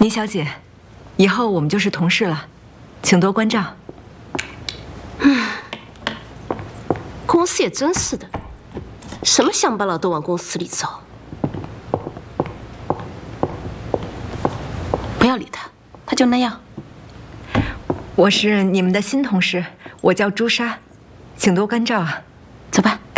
倪小姐，以后我们就是同事了，请多关照。 公司也真是的，什么乡巴佬都往公司里走。不要理他，他就那样。 我是你们的新同事，我叫朱砂，请多关照啊。 走吧。